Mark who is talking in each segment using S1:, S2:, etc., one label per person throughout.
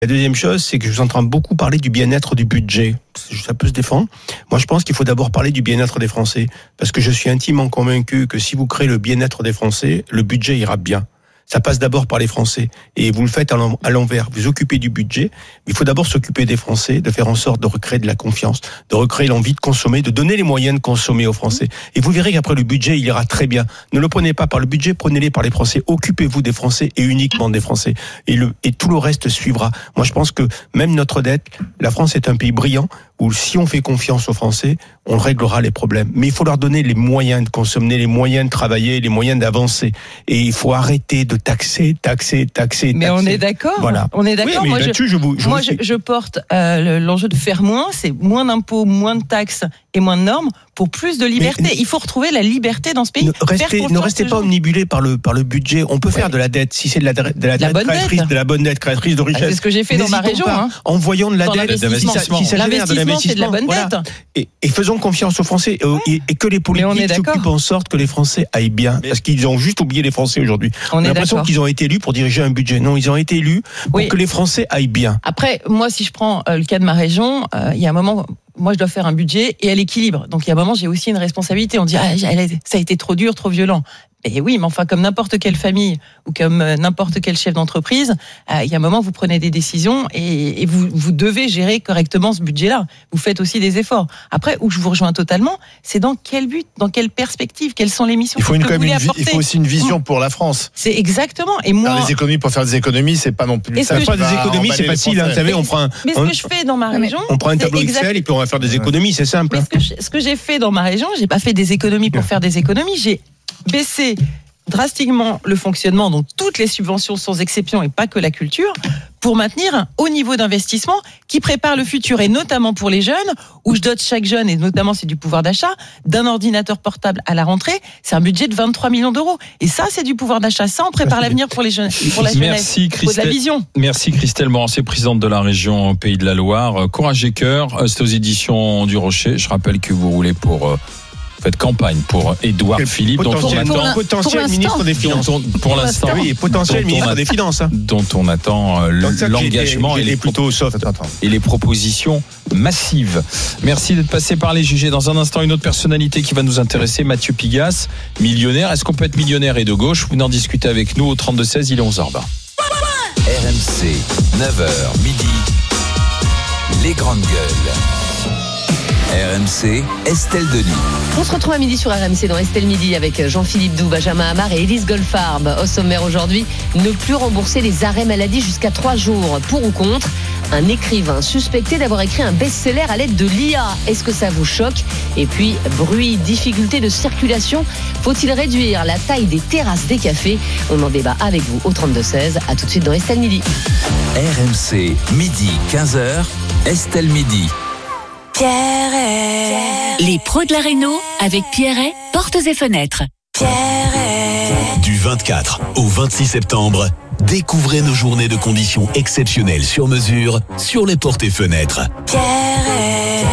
S1: La deuxième chose, c'est que je vous entends beaucoup parler du bien-être du budget. Ça peut se défendre. Moi, je pense qu'il faut d'abord parler du bien-être des Français. Parce que je suis intimement convaincu que si vous créez le bien-être des Français, le budget ira bien. Ça passe d'abord par les Français. Et vous le faites à l'envers. Vous occupez du budget, mais il faut d'abord s'occuper des Français, de faire en sorte de recréer de la confiance, de recréer l'envie de consommer, de donner les moyens de consommer aux Français. Et vous verrez qu'après le budget, il ira très bien. Ne le prenez pas par le budget, prenez-les par les Français. Occupez-vous des Français et uniquement des Français. Et tout le reste suivra. Moi, je pense que même notre dette, la France est un pays brillant où si on fait confiance aux Français, on réglera les problèmes. Mais il faut leur donner les moyens de consommer, les moyens de travailler, les moyens d'avancer. Et il faut arrêter de taxer.
S2: Mais on est d'accord.
S1: Voilà.
S2: On est d'accord.
S1: Oui,
S2: moi,
S1: je
S2: porte l'enjeu de faire moins, c'est moins d'impôts, moins de taxes et moins de normes pour plus de liberté. Il faut retrouver la liberté dans ce pays.
S1: Ne restez pas omnibulés par le budget. On peut faire de la dette, si c'est de la dette créatrice, de la bonne dette créatrice de richesse.
S2: C'est ce que j'ai fait dans ma région.
S1: En voyant de la dette,
S2: si ça génère de l'investissement, c'est de la bonne dette.
S1: Et faisons confiance aux Français et que les politiques s'occupent en sorte que les Français aillent bien. Parce qu'ils ont juste oublié les Français aujourd'hui. On a l'impression qu'ils ont été élus pour diriger un budget. Non, ils ont été élus pour que les Français aillent bien.
S2: Après, moi, si je prends le cas de ma région, il y a un moment, moi, je dois faire un budget et à l'équilibre. Donc, il y a un moment, j'ai aussi une responsabilité. On dit, ça a été trop dur, trop violent. Et oui, mais enfin, comme n'importe quelle famille ou comme n'importe quel chef d'entreprise, il y a un moment, vous prenez des décisions et vous devez gérer correctement ce budget-là. Vous faites aussi des efforts. Après, où je vous rejoins totalement, c'est dans quel but, dans quelle perspective, quelles sont les missions que vous voulez apporter.
S3: Il faut aussi une vision pour la France.
S2: C'est exactement. Et moi,
S3: faire des économies pour faire des économies, c'est pas non plus.
S1: Faire des économies, c'est facile. Vous savez, on prend
S2: mais ce que je fais dans ma région,
S1: on prend un tableau Excel et puis on va faire des économies. C'est simple.
S2: Mais ce que j'ai fait dans ma région, j'ai pas fait des économies pour faire des économies. J'ai baissé drastiquement le fonctionnement, donc toutes les subventions sans exception et pas que la culture, pour maintenir un haut niveau d'investissement qui prépare le futur et notamment pour les jeunes, où je dote chaque jeune, et notamment c'est du pouvoir d'achat, d'un ordinateur portable à la rentrée. C'est un budget de 23 millions d'euros. Et ça, c'est du pouvoir d'achat. Ça, on prépare l'avenir pour les jeunes, pour la jeunesse.
S4: Merci
S2: de la vision.
S4: Merci Christelle Morancé, présidente de la région Pays de la Loire. Courage et cœur, c'est aux éditions du Rocher. Je rappelle que vous roulez pour... Faites campagne pour Édouard Philippe,
S1: potentiel ministre des Finances.
S4: Pour l'instant,
S1: oui, potentiel ministre des Finances,
S4: dont on attend l'engagement et les propositions massives. Merci d'être passé par les jugés. Dans un instant, une autre personnalité qui va nous intéresser, Mathieu Pigasse, millionnaire. Est-ce qu'on peut être millionnaire et de gauche? Vous en discutez avec nous au 32-16, il est 11h20.
S5: RMC, 9h midi, les grandes gueules. RMC, Estelle Denis.
S6: On se retrouve à midi sur RMC dans Estelle Midi avec Jean-Philippe Doux, Benjamin Hamar et Élise Goldfarb. Au sommaire aujourd'hui, ne plus rembourser les arrêts maladie jusqu'à 3 jours. Pour ou contre, un écrivain suspecté d'avoir écrit un best-seller à l'aide de l'IA. Est-ce que ça vous choque? Et puis, bruit, difficulté de circulation. Faut-il réduire la taille des terrasses des cafés? On en débat avec vous au 32-16. À tout de suite dans Estelle Midi.
S5: RMC, midi 15h, Estelle Midi.
S7: Pierret. Les pros de la réno avec Pierret, portes et fenêtres. Pierret.
S8: Du 24 au 26 septembre, découvrez nos journées de conditions exceptionnelles sur mesure sur les portes et fenêtres.
S7: Pierret.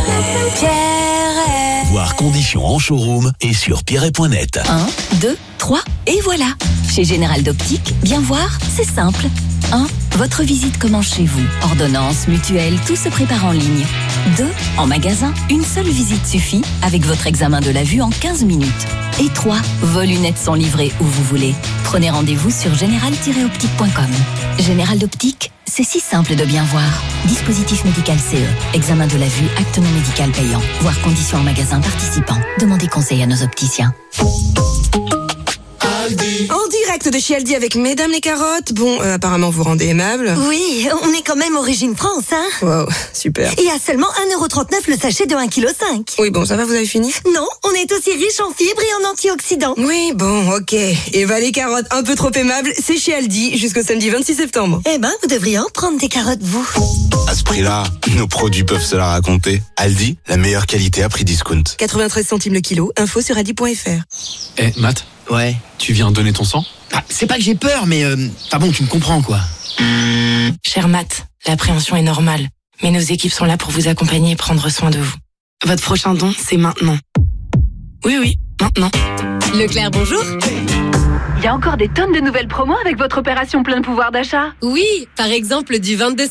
S8: Voir conditions en showroom et sur pierret.net.
S7: 1, 2, 3 et voilà. Chez Général d'Optique, bien voir, c'est simple. 1. Votre visite commence chez vous. Ordonnance, mutuelle, tout se prépare en ligne. 2. En magasin, une seule visite suffit avec votre examen de la vue en 15 minutes. Et 3. Vos lunettes sont livrées où vous voulez. Prenez rendez-vous sur général-optique.com. Général d'Optique, c'est si simple de bien voir. Dispositif médical CE. Examen de la vue, acte non médical payant. Voir conditions en magasin participant. Demandez conseil à nos opticiens.
S9: En direct de chez Aldi avec Mesdames les carottes. Bon, apparemment vous rendez aimable.
S10: Oui, on est quand même Origine France, hein.
S9: Wow, super.
S10: Et à seulement 1,39€ le sachet de 1,5 kg.
S9: Oui, bon, ça va, vous avez fini?
S10: Non, on est aussi riche en fibres et en antioxydants.
S9: Oui, bon, ok. Eva les carottes, un peu trop aimables, c'est chez Aldi jusqu'au samedi 26 septembre.
S10: Eh ben, vous devriez en prendre des carottes, vous.
S11: À ce prix-là, nos produits peuvent se la raconter. Aldi, la meilleure qualité à prix discount.
S9: 93 centimes le kilo, info sur aldi.fr.
S12: Matt.
S13: Ouais.
S12: Tu viens donner ton sang?
S13: C'est pas que j'ai peur, mais bon, tu me comprends, quoi.
S14: Cher Matt, l'appréhension est normale, mais nos équipes sont là pour vous accompagner et prendre soin de vous. Votre prochain don, c'est maintenant. Oui, Maintenant.
S12: Leclerc, bonjour.
S15: Il y a encore des tonnes de nouvelles promos avec votre opération plein pouvoir d'achat.
S12: Oui, par exemple du 22